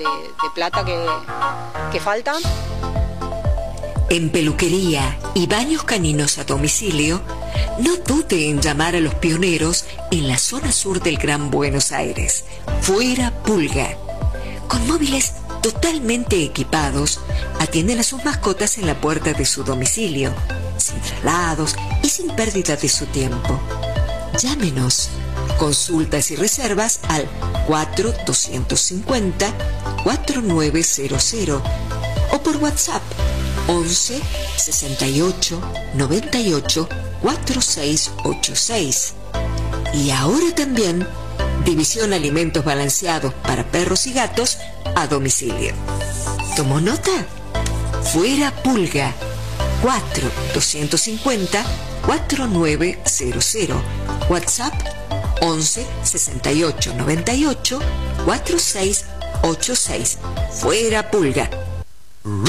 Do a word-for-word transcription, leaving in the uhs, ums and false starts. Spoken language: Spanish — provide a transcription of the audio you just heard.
de, de plata que, que faltan. En peluquería y baños caninos a domicilio, no dude en llamar a los pioneros en la zona sur del Gran Buenos Aires. Fuera Pulga. Con móviles totalmente equipados, atienden a sus mascotas en la puerta de su domicilio, sin traslados y sin pérdida de su tiempo. Llámenos. Consultas y reservas al cuatro dos cinco cero, cuatro nueve cero cero o por WhatsApp once sesenta y ocho noventa y ocho cuarenta y seis ochenta y seis. Y ahora también división alimentos balanceados para perros y gatos a domicilio. ¿Tomó nota? Fuera Pulga. cuatro dos cinco cero, cuatro nueve cero cero. WhatsApp once sesenta y ocho noventa y ocho cuarenta y seis ochenta y seis. Fuera Pulga.